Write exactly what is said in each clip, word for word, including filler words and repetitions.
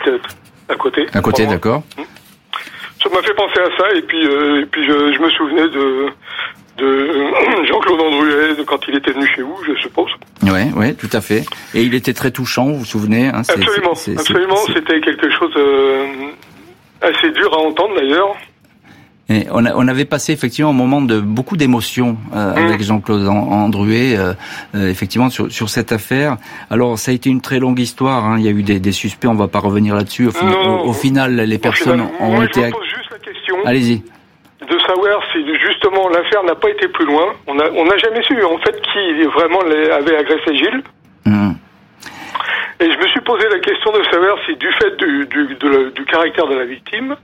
euh, à côté. À côté, d'accord. Ça m'a fait penser à ça, et puis, euh, et puis je, je me souvenais de, de Jean-Claude Andruet, de quand il était venu chez vous, je suppose. Ouais, ouais, tout à fait. Et il était très touchant, vous vous souvenez, hein, c'est, Absolument, c'est, c'est, absolument. c'est... C'était quelque chose euh, assez dur à entendre d'ailleurs. Et on, a, on avait passé effectivement un moment de beaucoup d'émotions euh, mmh. avec Jean-Claude Andruet, euh, euh, effectivement sur, sur cette affaire. Alors ça a été une très longue histoire. Hein. Il y a eu des, des suspects. On va pas revenir là-dessus. Au, fin, non, au, au final, les personnes final, ont moi, été. Je me pose juste la question. Allez-y. De savoir si justement l'affaire n'a pas été plus loin. On a, on n'a jamais su en fait qui vraiment avait agressé Gilles. Mmh. Et je me suis posé la question de savoir si du fait du, du, de la, du caractère de la victime.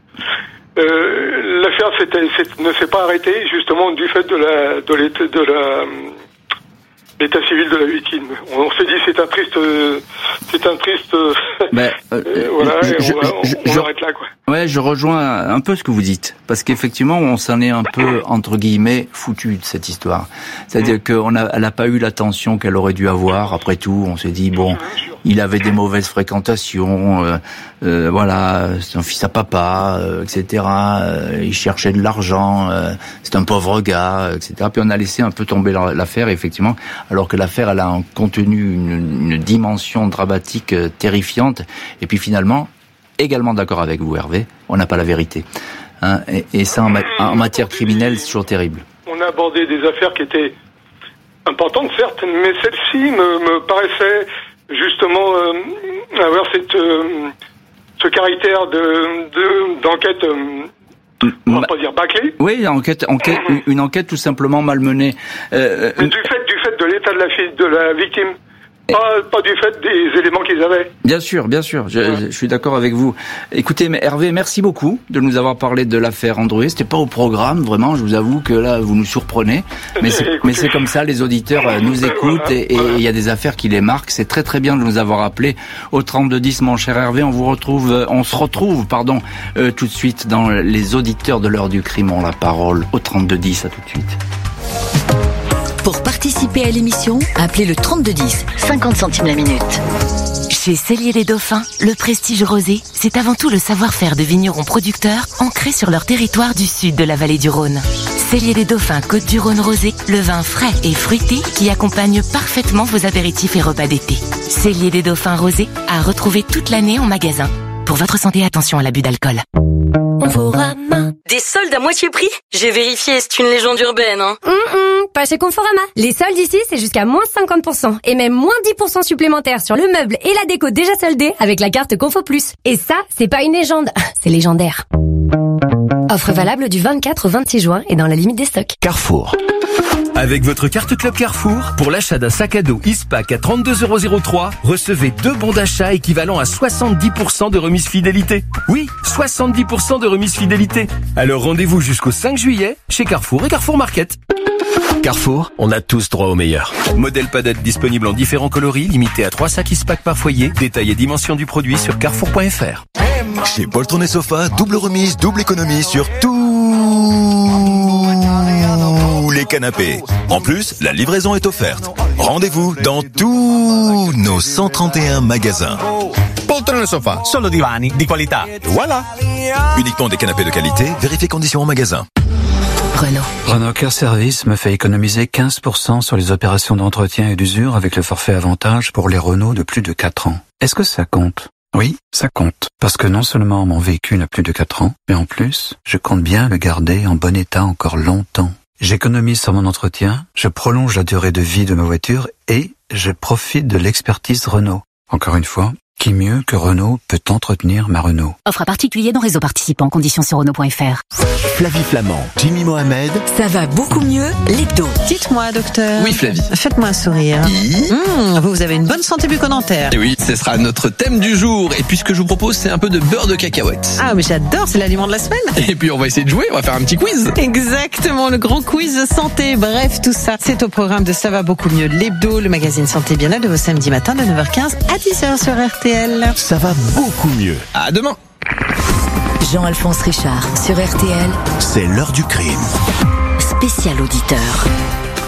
Euh, l'affaire s'était, s'est, ne s'est pas arrêtée justement du fait de la de l'état, de la l'état civil de la victime. On, on s'est dit c'est un triste euh, c'est un triste euh, ben, euh, voilà je, et on, je, on, je, on je, arrête là quoi. Ouais, je rejoins un peu ce que vous dites parce qu'effectivement on s'en est un peu entre guillemets foutu de cette histoire. C'est-à-dire mmh. qu'on a elle a pas eu l'attention qu'elle aurait dû avoir. Après tout, on s'est dit bon, il avait des mauvaises fréquentations, euh, euh, voilà, c'est un fils à papa, euh, et cetera. Euh, il cherchait de l'argent, euh, c'est un pauvre gars, et cetera. Puis on a laissé un peu tomber l'affaire, effectivement, alors que l'affaire elle a un contenu, une, une dimension dramatique euh, terrifiante. Et puis finalement, également d'accord avec vous, Hervé, on n'a pas la vérité. Hein, et, et ça, en, ma- en matière criminelle, c'est toujours terrible. On a abordé des affaires qui étaient importantes, certes, mais celle-ci me, me paraissait justement euh, avoir cette, euh, ce caractère de, de, d'enquête, euh, on va pas dire bâclée. Oui, enquête, enquête, une enquête tout simplement malmenée. Euh, mais du fait, du fait de l'état de la fille, de la victime. Pas, pas du fait des éléments qu'ils avaient. Bien sûr, bien sûr, je, ouais. je suis d'accord avec vous. Écoutez, mais Hervé, merci beaucoup de nous avoir parlé de l'affaire Andruet. C'était pas au programme, vraiment, je vous avoue que là, vous nous surprenez. Mais c'est, Écoutez, mais c'est comme ça, les auditeurs nous écoutent voilà, et il voilà. y a des affaires qui les marquent. C'est très très bien de nous avoir appelés au trente-deux dix, mon cher Hervé. On vous retrouve, on se retrouve, pardon, euh, tout de suite dans les auditeurs de l'heure du crime ont la parole au trente-deux dix. À tout de suite. Pour participer à l'émission, appelez le trente-deux dix, cinquante centimes la minute. Chez Cellier les Dauphins, le prestige rosé, c'est avant tout le savoir-faire de vignerons producteurs ancrés sur leur territoire du sud de la vallée du Rhône. Cellier les Dauphins Côte-du-Rhône rosé, le vin frais et fruité qui accompagne parfaitement vos apéritifs et repas d'été. Cellier les Dauphins rosé, à retrouver toute l'année en magasin. Pour votre santé, attention à l'abus d'alcool. Conforama. Des soldes à moitié prix ? J'ai vérifié, c'est une légende urbaine, hein. Mm-mm, pas chez Conforama. Les soldes ici, c'est jusqu'à moins cinquante pour cent. Et même moins dix pour cent supplémentaires sur le meuble et la déco déjà soldés avec la carte Confo Plus. Et ça, c'est pas une légende, c'est légendaire. Offre valable du vingt-quatre au vingt-six juin et dans la limite des stocks. Carrefour. Avec votre carte Club Carrefour, pour l'achat d'un sac à dos Ispac à trente-deux euros trois, recevez deux bons d'achat équivalent à soixante-dix pour cent de remise fidélité. Oui, soixante-dix pour cent de remise fidélité. Alors rendez-vous jusqu'au cinq juillet chez Carrefour et Carrefour Market. Carrefour, on a tous droit au meilleur. Modèle padette disponible en différents coloris, limité à trois sacs Ispac par foyer. Détail et dimension du produit sur carrefour point f r. Chez Poltron et Sofa, double remise, double économie sur tous les canapés. En plus, la livraison est offerte. Rendez-vous dans tous nos cent trente et un magasins. Poltron et Sofa, solo divani di qualità. Voilà. Uniquement des canapés de qualité, vérifiez conditions en magasin. Renault. Renault Care Service me fait économiser quinze pour cent sur les opérations d'entretien et d'usure avec le forfait avantage pour les Renault de plus de quatre ans. Est-ce que ça compte ? Oui, ça compte. Parce que non seulement mon véhicule a plus de quatre ans, mais en plus, je compte bien le garder en bon état encore longtemps. J'économise sur mon entretien, je prolonge la durée de vie de ma voiture et je profite de l'expertise Renault. Encore une fois, qui mieux que Renault peut entretenir ma Renault? Offre à particulier dans réseau participant, conditions sur Renault point f r. Flavie Flamand, Jimmy Mohamed. Ça va beaucoup mieux, l'hebdo. Dites-moi, docteur. Oui, Flavie. Faites-moi un sourire. Oui. Mmh, vous avez une bonne santé bucco-dentaire. Et oui, ce sera notre thème du jour. Et puis ce que je vous propose, c'est un peu de beurre de cacahuète. Ah, mais j'adore, c'est l'aliment de la semaine. Et puis on va essayer de jouer, on va faire un petit quiz. Exactement, le grand quiz de santé. Bref, tout ça, c'est au programme de Ça va beaucoup mieux, l'hebdo, le magazine Santé Bien-être de vos samedis matins de neuf heures quinze à dix heures sur R T L. Ça va beaucoup mieux. À demain. Jean-Alphonse Richard sur R T L. C'est l'heure du crime. Spécial auditeur.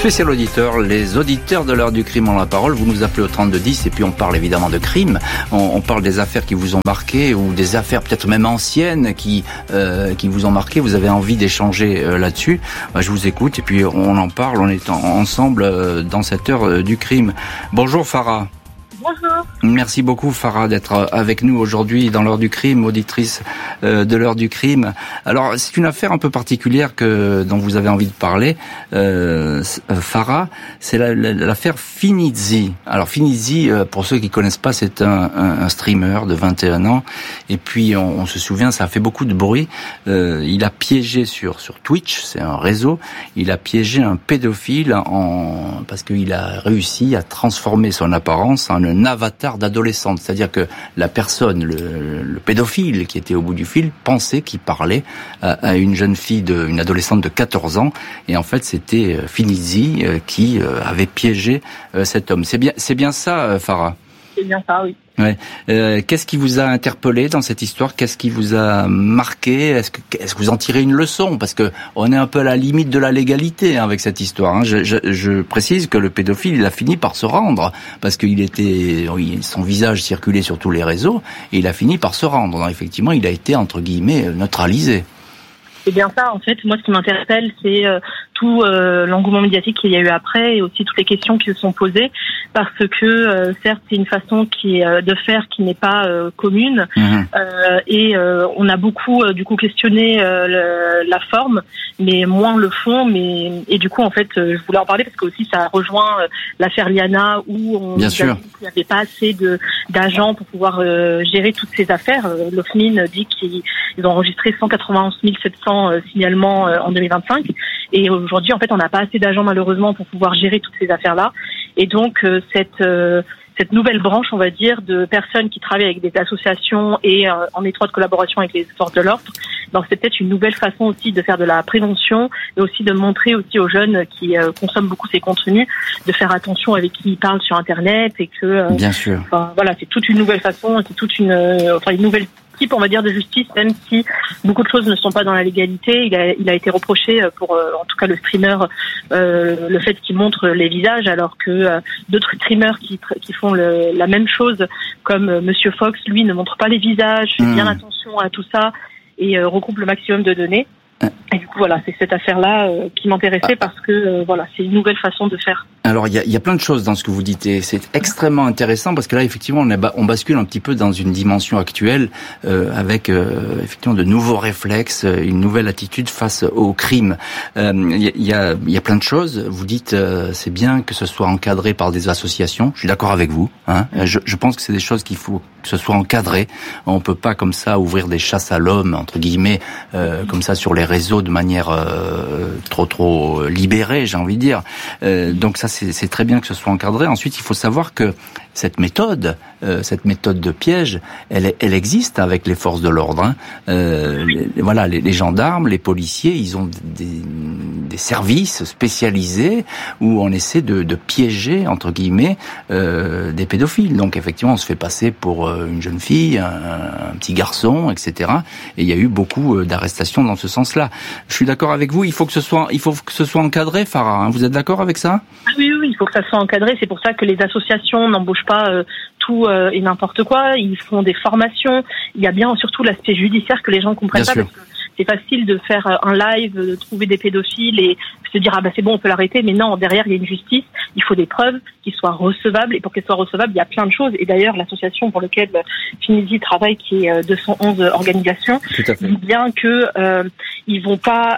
Spécial auditeur, les auditeurs de l'heure du crime ont la parole. Vous nous appelez au trente-deux dix et puis on parle évidemment de crime. On, on parle des affaires qui vous ont marqué ou des affaires peut-être même anciennes qui euh, qui vous ont marqué. Vous avez envie d'échanger euh, là-dessus. Bah, je vous écoute et puis on en parle. On est en, ensemble euh, dans cette heure euh, du crime. Bonjour Farah. Bonjour. Merci beaucoup Farah d'être avec nous aujourd'hui dans l'heure du crime, auditrice de l'heure du crime. Alors c'est une affaire un peu particulière que dont vous avez envie de parler, euh, Farah. C'est la, la, l'affaire Finizzi. Alors Finizzi, pour ceux qui connaissent pas, c'est un, un, un streamer de vingt et un ans. Et puis on, on se souvient, ça a fait beaucoup de bruit. Euh, il a piégé sur sur Twitch, c'est un réseau. Il a piégé un pédophile en parce qu'il a réussi à transformer son apparence en un avatar d'adolescente, c'est-à-dire que la personne, le, le pédophile qui était au bout du fil, pensait qu'il parlait à, à une jeune fille, de, une adolescente de quatorze ans, et en fait c'était Finizzi qui avait piégé cet homme. C'est bien, c'est bien ça, Farah ? C'est bien ça, oui. Ouais. Euh, qu'est-ce qui vous a interpellé dans cette histoire ? Qu'est-ce qui vous a marqué ? Est-ce que, est-ce que vous en tirez une leçon ? Parce que on est un peu à la limite de la légalité hein, avec cette histoire. Hein. Je, je, je précise que le pédophile, il a fini par se rendre parce qu'il était, oui, son visage circulait sur tous les réseaux et il a fini par se rendre. Donc, effectivement, il a été entre guillemets neutralisé. C'est bien ça, en fait. Moi, ce qui m'interpelle, c'est euh, tout euh, l'engouement médiatique qu'il y a eu après et aussi toutes les questions qui se sont posées parce que, euh, certes, c'est une façon qui euh, de faire qui n'est pas euh, commune mmh. euh, et euh, on a beaucoup, euh, du coup, questionné euh, le, la forme, mais moins le fond. Mais et du coup, en fait, euh, je voulais en parler parce que aussi ça rejoint euh, l'affaire Liana où on bien sûr. Il n'y avait pas assez de d'agents pour pouvoir euh, gérer toutes ces affaires. Euh, L'O F M I N dit qu'ils ils ont enregistré cent quatre-vingt-onze mille sept cents signalements en deux mille vingt-cinq et aujourd'hui en fait on n'a pas assez d'agents malheureusement pour pouvoir gérer toutes ces affaires là et donc euh, cette euh, cette nouvelle branche on va dire de personnes qui travaillent avec des associations et euh, en étroite collaboration avec les forces de l'ordre, donc c'est peut-être une nouvelle façon aussi de faire de la prévention et aussi de montrer aussi aux jeunes qui euh, consomment beaucoup ces contenus de faire attention avec qui ils parlent sur internet et que euh, bien sûr enfin, voilà c'est toute une nouvelle façon, c'est toute une euh, enfin une nouvelle type, on va dire, de justice, même si beaucoup de choses ne sont pas dans la légalité. Il a, il a été reproché pour, euh, en tout cas, le streamer, euh, le fait qu'il montre les visages, alors que euh, d'autres streamers qui, qui font le, la même chose, comme euh, Monsieur Fox, lui, ne montre pas les visages, fait mmh. bien attention à tout ça et euh, regroupe le maximum de données. Et du coup, voilà, c'est cette affaire-là euh, qui m'intéressait parce que, euh, voilà, c'est une nouvelle façon de faire. Alors, il y a, y a plein de choses dans ce que vous dites et c'est extrêmement intéressant parce que là, effectivement, on, est, on bascule un petit peu dans une dimension actuelle euh, avec, euh, effectivement, de nouveaux réflexes, une nouvelle attitude face au crime. Il euh, y, y, a, y a plein de choses. Vous dites, euh, c'est bien que ce soit encadré par des associations. Je suis d'accord avec vous. Hein. Je, je pense que c'est des choses qu'il faut que ce soit encadré. On peut pas comme ça ouvrir des chasses à l'homme, entre guillemets, euh, comme ça sur les réseaux de manière euh, trop trop libérée, j'ai envie de dire. Euh, donc ça, c'est, c'est très bien que ce soit encadré. Ensuite, il faut savoir que cette méthode, euh, cette méthode de piège, elle, elle existe avec les forces de l'ordre. Hein. Euh, les, voilà, les, les gendarmes, les policiers, ils ont des, des services spécialisés où on essaie de, de piéger entre guillemets euh, des pédophiles. Donc effectivement, on se fait passer pour euh, une jeune fille, un, un petit garçon, et cetera. Et il y a eu beaucoup d'arrestations dans ce sens-là. Je suis d'accord avec vous. Il faut que ce soit, il faut que ce soit encadré, Farah. Hein. Vous êtes d'accord avec ça ? Oui, oui, il faut que ça soit encadré. C'est pour ça que les associations n'embauchent pas euh, tout euh, et n'importe quoi. Ils font des formations. Il y a bien surtout l'aspect judiciaire que les gens comprennent bien pas. Sûr. Parce que c'est facile de faire un live, de trouver des pédophiles et se dire ah bah c'est bon on peut l'arrêter, mais non, derrière il y a une justice, il faut des preuves qui soient recevables et pour qu'elles soient recevables il y a plein de choses et d'ailleurs l'association pour laquelle Finizzi travaille qui est deux cent onze organisations dit bien que euh, ils vont pas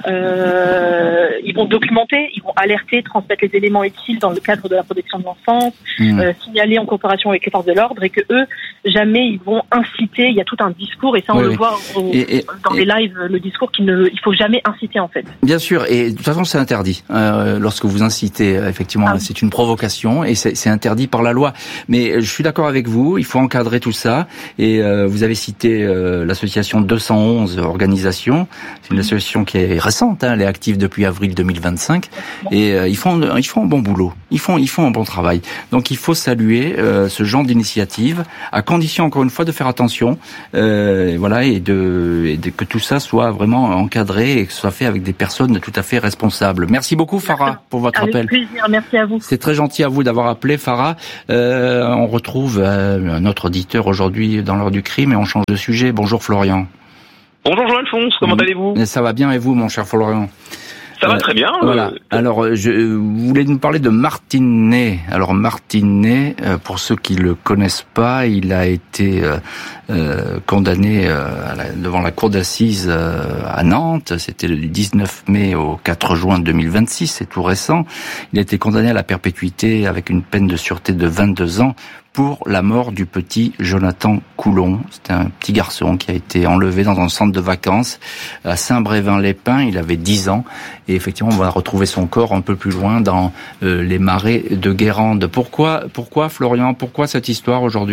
euh, ils vont documenter, ils vont alerter, transmettre les éléments utiles dans le cadre de la protection de l'enfance, mmh. euh, signaler en coopération avec les forces de l'ordre et que eux jamais ils vont inciter, il y a tout un discours et ça on oui, le oui. voit au, et, et, dans et, les lives le discours qu'il ne il faut jamais inciter en fait. Bien sûr et de toute façon c'est interdit euh, lorsque vous incitez effectivement ah. c'est une provocation et c'est, c'est interdit par la loi mais je suis d'accord avec vous, il faut encadrer tout ça et euh, vous avez cité euh, l'association deux cent onze organisations, c'est une association association qui est récente, hein, elle est active depuis avril deux mille vingt-cinq, et euh, ils font ils font un bon boulot, ils font ils font un bon travail. Donc il faut saluer euh, ce genre d'initiative, à condition encore une fois de faire attention, euh, voilà, et de, et de que tout ça soit vraiment encadré et que ce soit fait avec des personnes tout à fait responsables. Merci beaucoup Farah pour votre Avec appel. plaisir, merci à vous. C'est très gentil à vous d'avoir appelé Farah. Euh, on retrouve euh, un autre auditeur aujourd'hui dans l'heure du crime et on change de sujet. Bonjour Florian. Bonjour Jean-Alphonse, comment mmh. allez-vous ? Ça va bien et vous mon cher Florian ? Ça va euh, très bien. Voilà. Euh... Alors, je vous voulez nous parler de Martin Ney. Alors, Martin Ney, euh, pour ceux qui le connaissent pas, il a été euh, euh, condamné euh, à la, devant la cour d'assises euh, à Nantes. C'était du dix-neuf mai au quatre juin deux mille vingt-six, c'est tout récent. Il a été condamné à la perpétuité avec une peine de sûreté de vingt-deux ans pour la mort du petit Jonathan Coulon. C'était un petit garçon qui a été enlevé dans un centre de vacances à Saint-Brévin-les-Pins. Il avait dix ans. Et effectivement, on va retrouver son corps un peu plus loin dans euh, les marais de Guérande. Pourquoi, pourquoi, Florian, pourquoi cette histoire aujourd'hui ?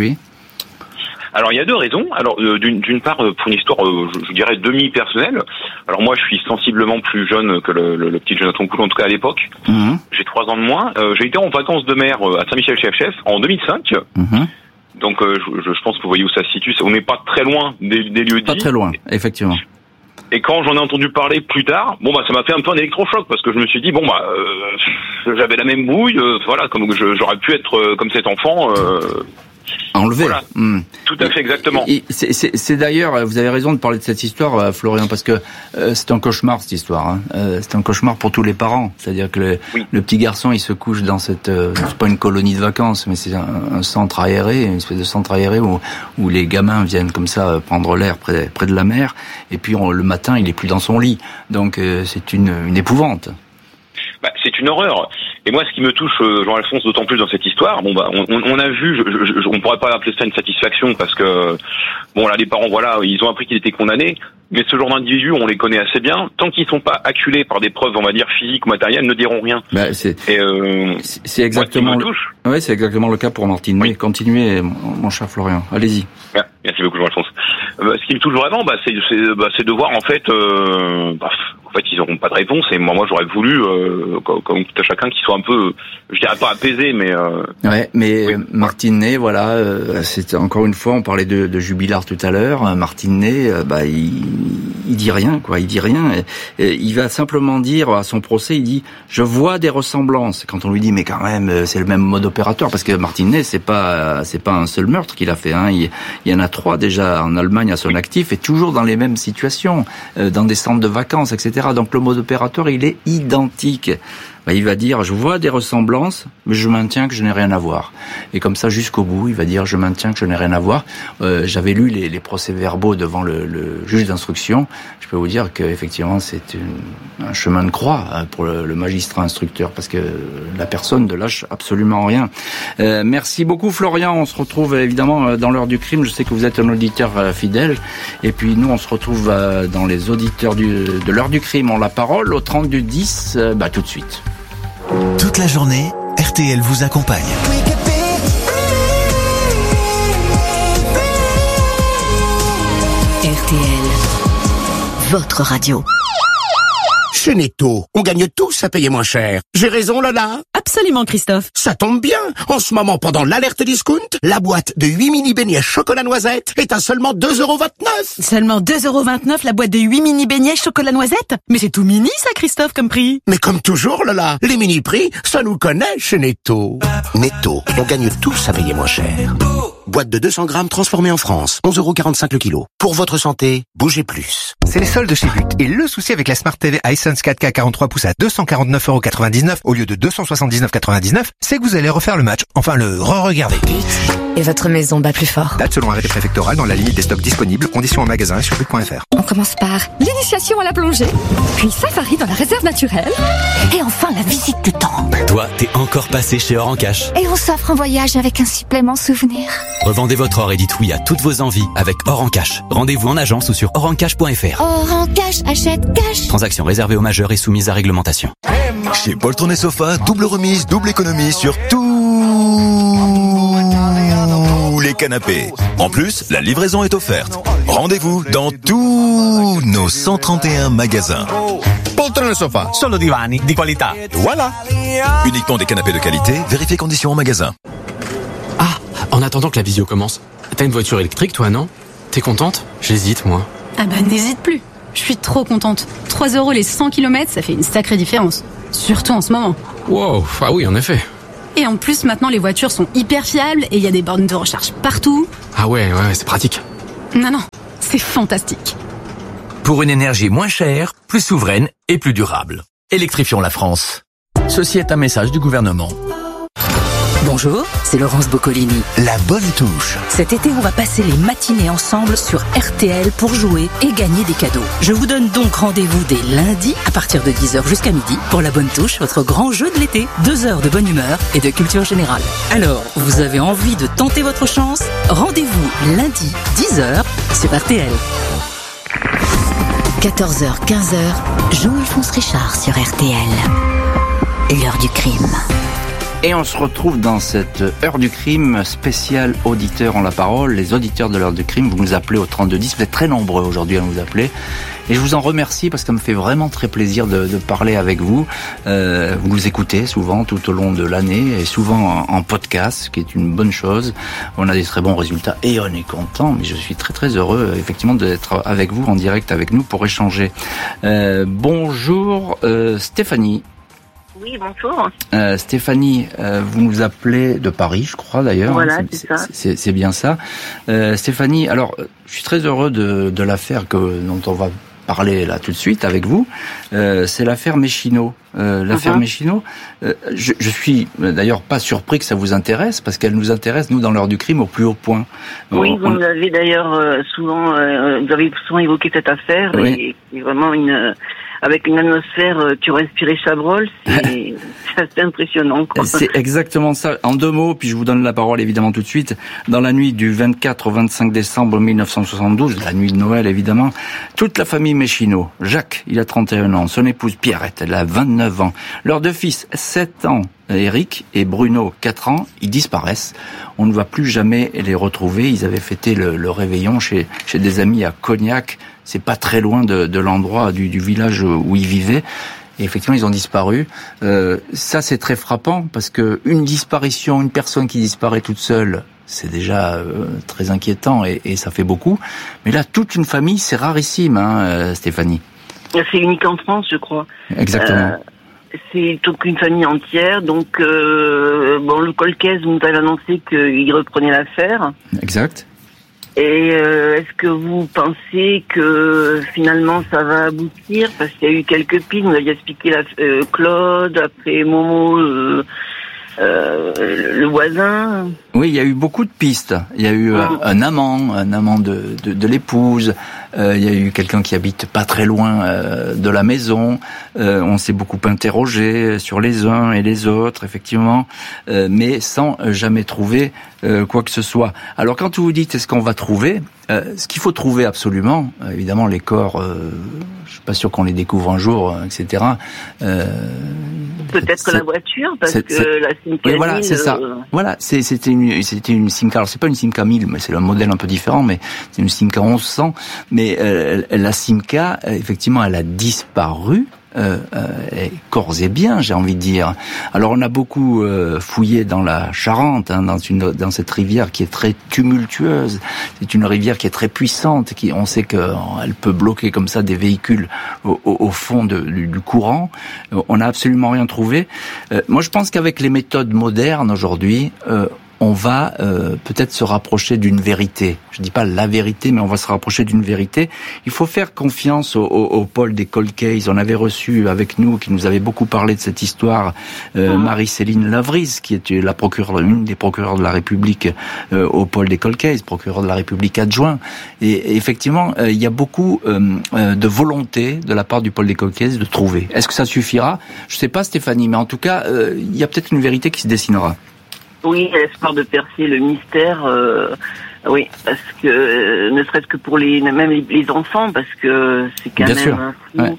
Alors il y a deux raisons. Alors euh, d'une, d'une part euh, pour une histoire, euh, je, je dirais demi-personnelle. Alors moi je suis sensiblement plus jeune que le, le, le petit Jonathan Coulon, en tout cas à l'époque. Mmh. J'ai trois ans de moins. Euh, j'ai été en vacances de mer euh, à Saint-Michel-Chef-Chef en deux mille cinq. Mmh. Donc euh, je, je pense que vous voyez où ça se situe. On n'est pas très loin des, des lieux dits. Pas très loin, effectivement. Et quand j'en ai entendu parler plus tard, bon bah ça m'a fait un peu un électrochoc parce que je me suis dit bon bah euh, j'avais la même bouille, euh, voilà, comme je, j'aurais pu être euh, comme cet enfant. Euh, Enlevé. Voilà. Mmh. Tout à fait, exactement. Et c'est, c'est, c'est d'ailleurs, vous avez raison de parler de cette histoire, Florian, parce que euh, c'est un cauchemar cette histoire. Hein. Euh, c'est un cauchemar pour tous les parents. C'est-à-dire que le, oui. le petit garçon, il se couche dans cette, euh, c'est pas une colonie de vacances, mais c'est un, un centre aéré, une espèce de centre aéré où, où les gamins viennent comme ça prendre l'air près, près de la mer. Et puis on, le matin, il est plus dans son lit. Donc euh, c'est une, une épouvante. Bah, c'est une horreur. Et moi, ce qui me touche, euh, Jean-Alphonse, d'autant plus dans cette histoire, bon bah, on, on a vu, je, je, je, on pourrait pas appeler ça une satisfaction parce que, bon là, les parents, voilà, ils ont appris qu'il était condamné, mais ce genre d'individus, on les connaît assez bien. Tant qu'ils sont pas acculés par des preuves, on va dire physiques ou matérielles, ne diront rien. Bah, c'est, Et euh, c'est, c'est exactement, le, ouais, c'est exactement le cas pour Martin. Oui. Continuez, mon, mon cher Florian. Allez-y. Ouais, merci beaucoup, Jean-Alphonse. Euh, ce qui me touche vraiment, bah, c'est, c'est, bah, c'est de voir en fait, euh, bah, en fait, ils n'auront pas de réponse. Et moi, moi, j'aurais voulu, euh, comme, comme tout à chacun, qu'ils soient un peu, je dirais pas apaisés, mais. Euh... Ouais, mais oui. Martin Ney, voilà, euh, c'est encore une fois, on parlait de, de Jubilard tout à l'heure. Martin Ney, euh, bah, il, il dit rien, quoi. Il dit rien. Et, et il va simplement dire à son procès, il dit, je vois des ressemblances. Quand on lui dit, mais quand même, c'est le même mode opérateur, parce que Martin Ney, c'est pas, c'est pas un seul meurtre qu'il a fait. Hein. Il, il y en a trois déjà en Allemagne à son actif, et toujours dans les mêmes situations, euh, dans des centres de vacances, et cetera. Donc le mode opérateur, il est identique. Bah, il va dire, je vois des ressemblances, mais je maintiens que je n'ai rien à voir. Et comme ça, jusqu'au bout, il va dire, je maintiens que je n'ai rien à voir. Euh, j'avais lu les, les procès-verbaux devant le, le juge d'instruction. Je peux vous dire qu'effectivement, c'est une, un chemin de croix pour le, le magistrat instructeur, parce que la personne ne lâche absolument rien. Euh, merci beaucoup, Florian. On se retrouve évidemment dans l'heure du crime. Je sais que vous êtes un auditeur fidèle. Et puis nous, on se retrouve dans les auditeurs du, de l'heure du crime. On la parole au trente du dix, bah, tout de suite. Toute la journée, R T L vous accompagne. R T L, votre radio. Chez Netto, on gagne tous à payer moins cher. J'ai raison, Lola? Absolument, Christophe. Ça tombe bien. En ce moment, pendant l'alerte discount, la boîte de huit mini beignets chocolat noisette est à seulement deux euros vingt-neuf. Seulement deux euros vingt-neuf la boîte de huit mini beignets chocolat noisette? Mais c'est tout mini, ça, Christophe, comme prix. Mais comme toujours, Lola, les mini prix, ça nous connaît chez Netto. Netto, on gagne tous à payer moins cher. Boîte de deux cents grammes transformée en France, onze euros quarante-cinq le kilo. Pour votre santé, bougez plus. C'est les soldes chez But. Et le souci avec la Smart T V Hisense quatre K quarante-trois pouces à deux cent quarante-neuf euros quatre-vingt-dix-neuf au lieu de deux cent soixante-dix-neuf euros quatre-vingt-dix-neuf, c'est que vous allez refaire le match. Enfin, le re-regarder. But. Et votre maison bat plus fort. Date selon arrêté préfectoral dans la limite des stocks disponibles. Conditions en magasin et sur but point f r. On commence par l'initiation à la plongée, puis safari dans la réserve naturelle, et enfin la visite du temple. Toi, t'es encore passé chez Or en Cash. Et on s'offre un voyage avec un supplément souvenir. Revendez votre or et dites oui à toutes vos envies avec Or en Cash. Rendez-vous en agence ou sur or en cash point f r. Or en Cash, achète cash. Transaction réservée aux majeurs et soumise à réglementation. Chez Poltron et Sofa, double remise, double économie sur tout les canapés. En plus, la livraison est offerte. Rendez-vous dans tous nos cent trente et un magasins. Poltrone sofa, solo divani di qualità. Voilà. Uniquement des canapés de qualité, vérifiez conditions au magasin. Ah, en attendant que la visio commence, t'as une voiture électrique toi, non? T'es contente? J'hésite, moi. Ah bah n'hésite plus. Je suis trop contente. trois euros les cent kilomètres, ça fait une sacrée différence. Surtout en ce moment. Wow, ah oui, en effet. Et en plus, maintenant, les voitures sont hyper fiables et il y a des bornes de recharge partout. Ah ouais, ouais, c'est pratique. Non, non, c'est fantastique. Pour une énergie moins chère, plus souveraine et plus durable. Électrifions la France. Ceci est un message du gouvernement. Bonjour, c'est Laurence Boccolini. La bonne touche. Cet été, on va passer les matinées ensemble sur R T L pour jouer et gagner des cadeaux. Je vous donne donc rendez-vous dès lundi à partir de dix heures jusqu'à midi pour La Bonne Touche, votre grand jeu de l'été. Deux heures de bonne humeur et de culture générale. Alors, vous avez envie de tenter votre chance? Rendez-vous lundi, dix heures sur R T L. quatorze heures, quinze heures, Jean-Alphonse Richard sur R T L. L'heure du crime. Et on se retrouve dans cette heure du crime spéciale auditeurs ont la parole. Les auditeurs de l'heure du crime, vous nous appelez au trente-deux dix. Vous êtes très nombreux aujourd'hui à nous appeler. Et je vous en remercie parce que ça me fait vraiment très plaisir de, de parler avec vous. Euh, vous nous écoutez souvent tout au long de l'année et souvent en, en podcast, ce qui est une bonne chose. On a des très bons résultats et on est content. Mais je suis très très heureux effectivement d'être avec vous en direct avec nous pour échanger. Euh, bonjour euh, Stéphanie. Oui, bonjour. Euh, Stéphanie, euh, vous nous appelez de Paris, je crois d'ailleurs. Voilà, c'est, c'est ça. C'est, c'est bien ça. Euh, Stéphanie, alors, je suis très heureux de, de l'affaire que, dont on va parler là tout de suite avec vous. Euh, c'est l'affaire Méchineau. Euh, l'affaire uh-huh. Méchineau. Euh, je, je suis d'ailleurs pas surpris que ça vous intéresse parce qu'elle nous intéresse nous dans l'heure du crime au plus haut point. Oui, on, vous avez d'ailleurs euh, souvent, euh, vous avez souvent évoqué cette affaire oui. et, et vraiment une. Euh, avec une atmosphère euh, tu respirais Chabrol, c'est, c'est assez impressionnant, quoi. C'est exactement ça. En deux mots, puis je vous donne la parole évidemment tout de suite. Dans la nuit du vingt-quatre au vingt-cinq décembre mille neuf cent soixante-douze, la nuit de Noël évidemment, toute la famille Méchineau, Jacques, il a trente et un ans, son épouse Pierrette, elle a vingt-neuf ans, leurs deux fils, sept ans, Eric et Bruno, quatre ans, ils disparaissent. On ne va plus jamais les retrouver. Ils avaient fêté le, le réveillon chez, chez des amis à Cognac. C'est pas très loin de, de l'endroit du, du village où ils vivaient. Et effectivement, ils ont disparu. Euh, ça, c'est très frappant parce que une disparition, une personne qui disparaît toute seule, c'est déjà euh, très inquiétant et, et ça fait beaucoup. Mais là, toute une famille, c'est rarissime, hein, Stéphanie. C'est unique en France, je crois. Exactement. Euh... C'est donc une famille entière. Donc, euh, bon, le Colquès, vous nous avez annoncé qu'il reprenait l'affaire. Exact. Et euh, est-ce que vous pensez que finalement ça va aboutir? Parce qu'il y a eu quelques pistes. Vous aviez expliqué la, euh, Claude, après Momo, euh, euh, le voisin. Oui, il y a eu beaucoup de pistes. Il y a eu un, un amant, un amant de, de, de l'épouse. Euh, il y a eu quelqu'un qui habite pas très loin euh, de la maison. Euh, on s'est beaucoup interrogé sur les uns et les autres, effectivement, euh, mais sans jamais trouver euh, quoi que ce soit. Alors, quand vous dites est-ce qu'on va trouver, euh, ce qu'il faut trouver absolument, euh, évidemment, les corps, euh, je suis pas sûr qu'on les découvre un jour, euh, et cetera. Euh, Peut-être c'est, la voiture, parce c'est, que c'est, la Simca oui, voilà, c'est ça. Euh... Voilà, c'est, c'était une, c'était une Simca. Alors, c'est pas une Simca mille, mais c'est un modèle un peu différent, mais c'est une Simca onze cents. Mais euh, la Simca, effectivement, elle a disparu. Euh, euh, corps et bien, j'ai envie de dire. Alors on a beaucoup euh, fouillé dans la Charente, hein, dans une dans cette rivière qui est très tumultueuse. C'est une rivière qui est très puissante, qui on sait qu'elle peut bloquer comme ça des véhicules au, au, au fond de, du, du courant. On n'a absolument rien trouvé. Euh, moi, je pense qu'avec les méthodes modernes aujourd'hui, euh, on va euh, peut-être se rapprocher d'une vérité. Je dis pas la vérité, mais on va se rapprocher d'une vérité. Il faut faire confiance au, au, au pôle des cold cases. On avait reçu avec nous, qui nous avait beaucoup parlé de cette histoire, euh, mmh. Marie-Céline Lavrise, qui est la procureure, une des procureurs de la République euh, au pôle des cold cases, procureure de la République adjoint. Et, et effectivement, euh, il y a beaucoup euh, euh, de volonté de la part du pôle des cold cases de trouver. Est-ce que ça suffira? Je sais pas, Stéphanie, mais en tout cas, euh, il y a peut-être une vérité qui se dessinera. Oui, l'espoir de percer le mystère, euh, oui, parce que euh, ne serait-ce que pour les même les, les enfants, parce que c'est quand Bien même sûr. un fou. Ouais.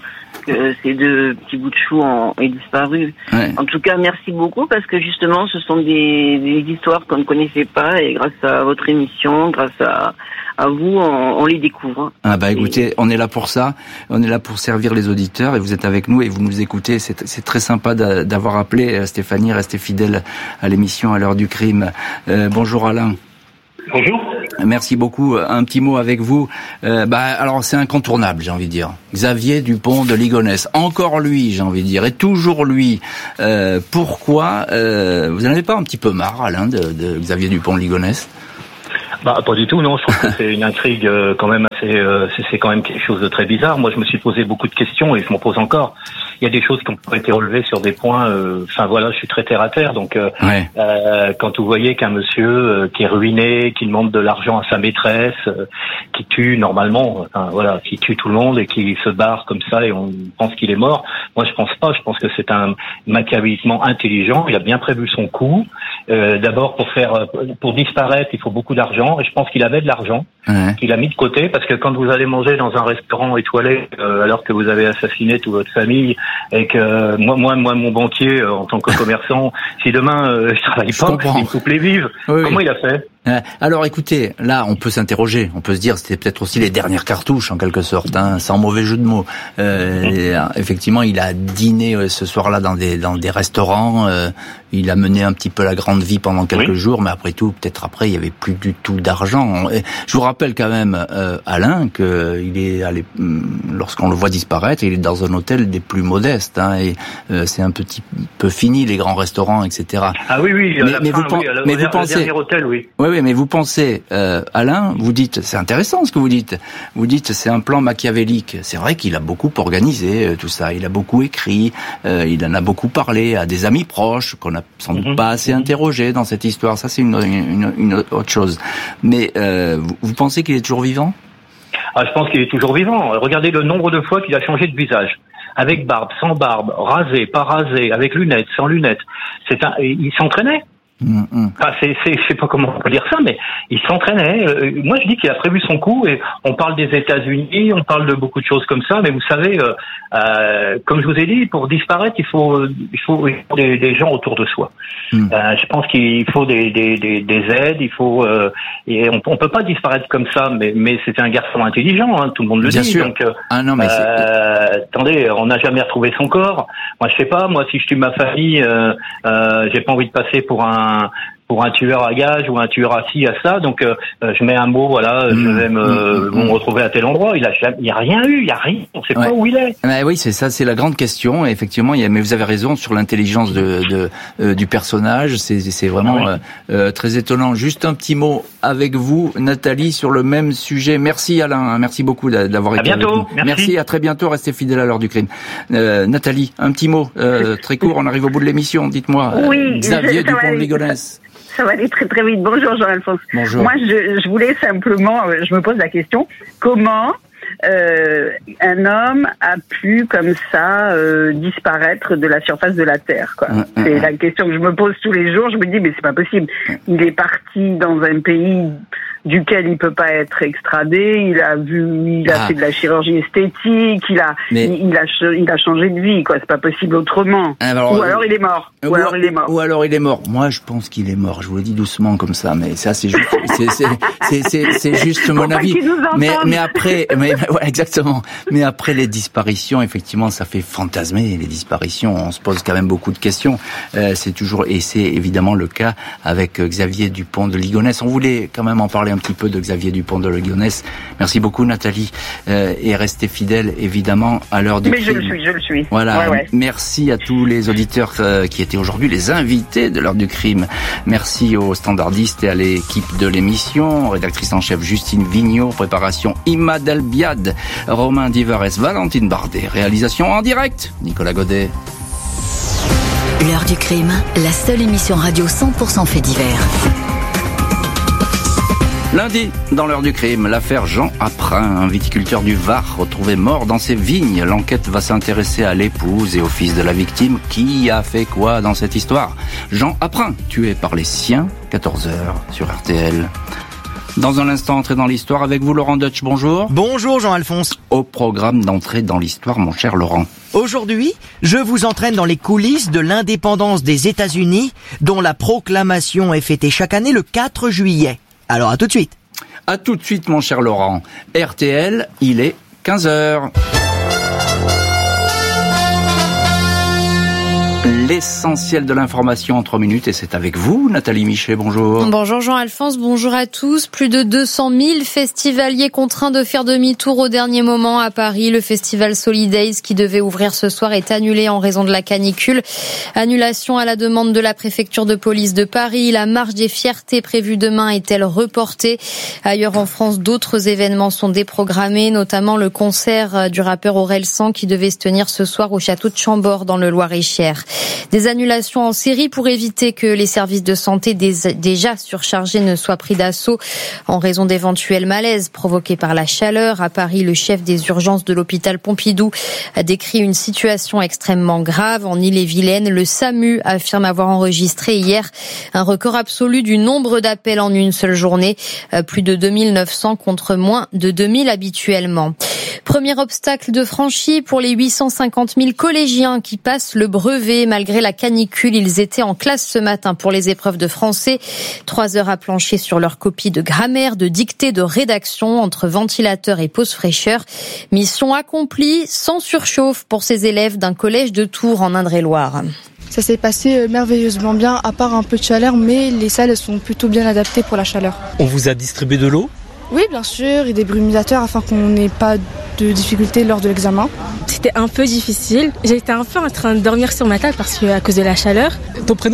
que ces deux petits bouts de chou ont est disparu. Ouais. En tout cas, merci beaucoup parce que justement, ce sont des, des histoires qu'on ne connaissait pas et grâce à votre émission, grâce à, à vous, on, on les découvre. Ah bah écoutez, on est là pour ça, on est là pour servir les auditeurs et vous êtes avec nous et vous nous écoutez. C'est, c'est très sympa d'avoir appelé Stéphanie, restez fidèle à l'émission à l'heure du crime. Euh, bonjour Alain. Bonjour. Merci beaucoup. Un petit mot avec vous. Euh, bah, alors c'est incontournable, j'ai envie de dire. Xavier Dupont de Ligonnès. Encore lui, j'ai envie de dire, et toujours lui. Euh, pourquoi euh, vous n'en avez pas un petit peu marre, Alain, de, de Xavier Dupont de Ligonnès? Bah pas du tout, non. Je trouve que c'est une intrigue euh, quand même assez. Euh, c'est, c'est quand même quelque chose de très bizarre. Moi, je me suis posé beaucoup de questions et je m'en pose encore. Il y a des choses qui ont été relevées sur des points. Enfin euh, voilà, je suis très terre à terre. Donc, euh, ouais. euh, quand vous voyez qu'un monsieur euh, qui est ruiné, qui demande de l'argent à sa maîtresse, euh, qui tue normalement, enfin voilà, qui tue tout le monde et qui se barre comme ça et on pense qu'il est mort. Moi, je pense pas. Je pense que c'est un machiavéliquement intelligent. Il a bien prévu son coup. Euh, d'abord, pour faire, pour disparaître, il faut beaucoup d'argent. Et je pense qu'il avait de l'argent ouais. qu'il a mis de côté parce que quand vous allez manger dans un restaurant étoilé euh, alors que vous avez assassiné toute votre famille et que euh, moi, moi, moi, mon banquier euh, en tant que commerçant, si demain euh, je travaille je pas, il me coupe les vives. Oui, comment oui. il a fait? Alors écoutez, là on peut s'interroger, on peut se dire c'était peut-être aussi les dernières cartouches en quelque sorte, hein, sans mauvais jeu de mots. Euh, et, effectivement, il a dîné euh, ce soir-là dans des dans des restaurants, euh, il a mené un petit peu la grande vie pendant quelques oui. jours, mais après tout, peut-être après il y avait plus du tout d'argent. Et je vous rappelle quand même, euh, Alain, que il est allé, lorsqu'on le voit disparaître, il est dans un hôtel des plus modestes, hein, et euh, c'est un petit peu fini les grands restauants, et cetera. Ah oui oui, mais, la mais fin, vous, oui, mais le, vous pensez, dernier hôtel, oui. Oui, oui, mais vous pensez, euh, Alain, vous dites, c'est intéressant ce que vous dites. Vous dites, c'est un plan machiavélique. C'est vrai qu'il a beaucoup organisé euh, tout ça. Il a beaucoup écrit. Euh, il en a beaucoup parlé à des amis proches qu'on n'a sans doute mm-hmm. pas assez interrogés dans cette histoire. Ça, c'est une, une, une autre chose. Mais euh, vous, vous pensez qu'il est toujours vivant ? Ah, je pense qu'il est toujours vivant. Regardez le nombre de fois qu'il a changé de visage. Avec barbe, sans barbe, rasé, pas rasé, avec lunettes, sans lunettes. C'est un, il s'entraînait. Mmh, mmh. Enfin, c'est, c'est, je sais pas comment on peut dire ça, mais il s'entraînait. Euh, moi, je dis qu'il a prévu son coup. Et on parle des États-Unis, on parle de beaucoup de choses comme ça. Mais vous savez, euh, euh, comme je vous ai dit, pour disparaître, il faut, il faut, il faut des, des gens autour de soi. Mmh. Euh, je pense qu'il faut des, des, des, des aides. Il faut, euh, et on, on peut pas disparaître comme ça. Mais, mais c'était un garçon intelligent, hein, tout le monde le Bien dit. sûr. Donc, euh, ah non, mais euh, attendez, on n'a jamais retrouvé son corps. Moi, je sais pas. Moi, si je tue ma famille, euh, euh, j'ai pas envie de passer pour un pour un tueur à gages ou un tueur assis à ça, donc euh, je mets un mot, voilà, mmh, je vais me, mmh, me retrouver à tel endroit. Il a, il y a rien eu, il y a rien, on sait ouais. pas où il est. Mais oui, c'est ça, c'est la grande question. Et effectivement, il y a, mais vous avez raison sur l'intelligence de, de euh, du personnage. C'est, c'est vraiment ouais. euh, très étonnant. Juste un petit mot avec vous, Nathalie, sur le même sujet. Merci Alain, merci beaucoup d'avoir à été bientôt, avec nous. Merci. Merci, à très bientôt. Restez fidèles à l'heure du crime. Euh, Nathalie, un petit mot euh, très court. On arrive au bout de l'émission. Dites-moi, oui, Xavier Dupont de Ligonnès. Ça va aller très très vite. Bonjour Jean-Alphonse. Bonjour. Moi, je, je voulais simplement, je me pose la question, comment euh, un homme a pu comme ça euh, disparaître de la surface de la Terre, quoi. Mmh, c'est mmh. la question que je me pose tous les jours. Je me dis, mais c'est pas possible. Il est parti dans un pays duquel il peut pas être extradé, il a vu, il a ah. fait de la chirurgie esthétique, il a, mais... il, il a, il a changé de vie, quoi. C'est pas possible autrement. Alors, ou alors il est mort. Ou, ou alors il est mort. Ou alors il est mort. Moi, je pense qu'il est mort. Je vous le dis doucement comme ça, mais ça, c'est juste, c'est, c'est, c'est, c'est, c'est juste mon avis. Mais, mais après, mais, ouais, exactement. Mais après les disparitions, effectivement, ça fait fantasmer les disparitions. On se pose quand même beaucoup de questions. Euh, c'est toujours, et c'est évidemment le cas avec Xavier Dupont de Ligonnès. On voulait quand même en parler un petit peu de Xavier Dupont de Ligonnès. Merci beaucoup Nathalie, euh, et restez fidèle évidemment à l'heure du Mais crime. je le suis, je le suis. Voilà. Ouais, ouais. Merci à tous les auditeurs euh, qui étaient aujourd'hui les invités de l'heure du crime. Merci aux standardistes et à l'équipe de l'émission, rédactrice en chef Justine Vignot, préparation Imad Albiad, Romain Divares, Valentine Bardet, réalisation en direct Nicolas Godet. L'heure du crime, la seule émission radio cent pour cent fait divers. Lundi, dans l'heure du crime, l'affaire Jean Aprin, un viticulteur du Var, retrouvé mort dans ses vignes. L'enquête va s'intéresser à l'épouse et au fils de la victime. Qui a fait quoi dans cette histoire ? Jean Aprin, tué par les siens, quatorze heures sur R T L. Dans un instant, entrée dans l'histoire avec vous, Laurent Deutsch, bonjour. Bonjour Jean-Alphonse. Au programme d'entrée dans l'histoire, mon cher Laurent. Aujourd'hui, je vous entraîne dans les coulisses de l'indépendance des États-Unis, dont la proclamation est fêtée chaque année le quatre juillet. Alors à tout de suite. À tout de suite, mon cher Laurent. R T L, il est quinze heures. L'essentiel de l'information en trois minutes et c'est avec vous, Nathalie Michet, bonjour. Bonjour Jean-Alphonse, bonjour à tous. Plus de deux cent mille festivaliers contraints de faire demi-tour au dernier moment à Paris. Le festival Solidays qui devait ouvrir ce soir est annulé en raison de la canicule. Annulation à la demande de la préfecture de police de Paris. La marche des fiertés prévue demain est-elle reportée? Ailleurs en France, d'autres événements sont déprogrammés, notamment le concert du rappeur Orelsan qui devait se tenir ce soir au château de Chambord dans le Loir-et-Cher. Des annulations en série pour éviter que les services de santé déjà surchargés ne soient pris d'assaut en raison d'éventuels malaises provoqués par la chaleur. À Paris, le chef des urgences de l'hôpital Pompidou a décrit une situation extrêmement grave. En Ille-et-Vilaine, le SAMU affirme avoir enregistré hier un record absolu du nombre d'appels en une seule journée, plus de deux mille neuf cents contre moins de deux mille habituellement. Premier obstacle de franchi pour les huit cent cinquante mille collégiens qui passent le brevet. Malgré la canicule, ils étaient en classe ce matin pour les épreuves de français. Trois heures à plancher sur leur copie de grammaire, de dictée, de rédaction, entre ventilateur et pause fraîcheur. Mission accomplie, sans surchauffe pour ces élèves d'un collège de Tours en Indre-et-Loire. Ça s'est passé merveilleusement bien, à part un peu de chaleur, mais les salles sont plutôt bien adaptées pour la chaleur. On vous a distribué de l'eau ? Oui, bien sûr, et des brumisateurs afin qu'on n'ait pas de difficultés lors de l'examen. C'était un peu difficile. J'étais un peu en train de dormir sur ma table parce que à cause de la chaleur. Ton prénom ?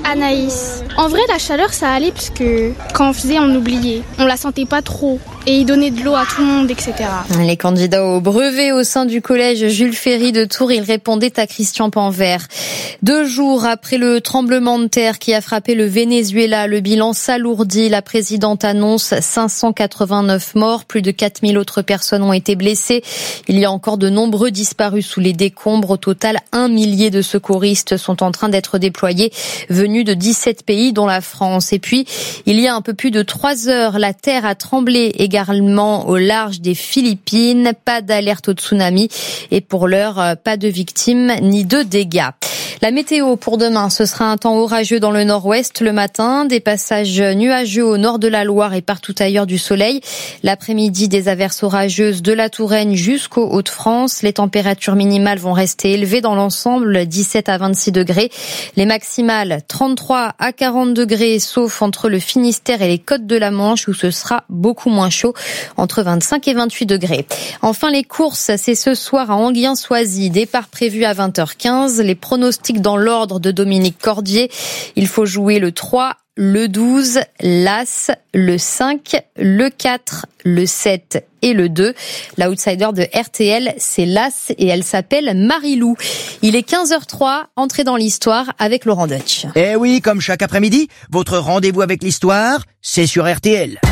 Anaïs. En vrai, la chaleur, ça allait parce que quand on faisait, on oubliait. On la sentait pas trop. Et ils donnaient de l'eau à tout le monde, et cetera. Les candidats au brevet au sein du collège Jules Ferry de Tours, ils répondaient à Christian Panvert. Deux jours après le tremblement de terre qui a frappé le Venezuela, le bilan s'alourdit. La présidente annonce cinq cent quatre-vingt-neuf morts, plus de quatre mille autres personnes ont été blessées. Il y a encore de nombreux disparus sous les décombres. Au total, un millier de secouristes sont en train d'être déployés, venus de dix-sept pays, dont la France. Et puis, il y a un peu plus de trois heures, la terre a tremblé également au large des Philippines. Pas d'alerte au tsunami et pour l'heure, pas de victimes ni de dégâts. La météo pour demain, ce sera un temps orageux dans le nord-ouest le matin, des passages nuageux au nord de la Loire et partout ailleurs du soleil. L'après-midi, des averses orageuses de la Touraine jusqu'aux Hauts-de-France. Les températures minimales vont rester élevées dans l'ensemble, dix-sept à vingt-six degrés. Les maximales, trente-trois à quarante degrés, sauf entre le Finistère et les côtes de la Manche où ce sera beaucoup moins chaud, entre vingt-cinq et vingt-huit degrés. Enfin, les courses, c'est ce soir à Enghien-Soisy. Départ prévu à vingt heures quinze. Les pronostics dans l'ordre de Dominique Cordier. Il faut jouer le trois, le douze, l'As, le cinq, le quatre, le sept et le deux. L'outsider de R T L, c'est l'As et elle s'appelle Marilou. Il est quinze heures trois, entrée dans l'histoire avec Laurent Deutsch. Eh oui, comme chaque après-midi, votre rendez-vous avec l'histoire, c'est sur R T L.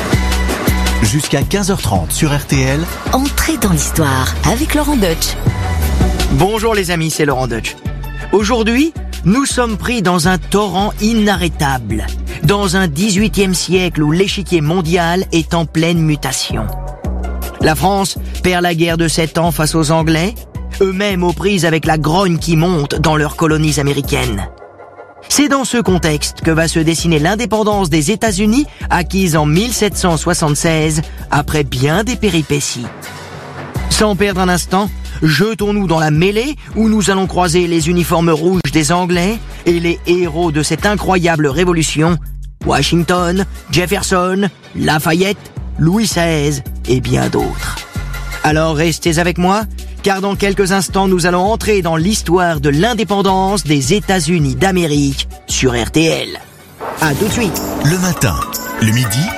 Jusqu'à quinze heures trente sur R T L. Entrée dans l'histoire avec Laurent Deutsch. Bonjour les amis, c'est Laurent Deutsch. Aujourd'hui, nous sommes pris dans un torrent inarrêtable, dans un dix-huitième siècle où l'échiquier mondial est en pleine mutation. La France perd la guerre de sept ans face aux Anglais, eux-mêmes aux prises avec la grogne qui monte dans leurs colonies américaines. C'est dans ce contexte que va se dessiner l'indépendance des États-Unis, acquise en mille sept cent soixante-seize, après bien des péripéties. Sans perdre un instant, jetons-nous dans la mêlée où nous allons croiser les uniformes rouges des Anglais et les héros de cette incroyable révolution, Washington, Jefferson, Lafayette, Louis seize et bien d'autres. Alors restez avec moi, car dans quelques instants nous allons entrer dans l'histoire de l'indépendance des États-Unis d'Amérique sur R T L. À tout de suite. Le matin, le midi